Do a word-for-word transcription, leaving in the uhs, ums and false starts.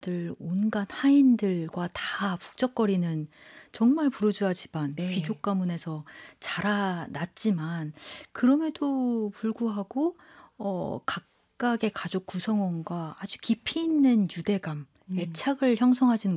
들 온갖 하인들과 다 북적거리는 정말 부르주아 집안, 네. 귀족 가문에서 자라났지만 그럼에도 불구하고 어 각각의 가족 구성원과 아주 깊이 있는 유대감, 음. 애착을 형성하지는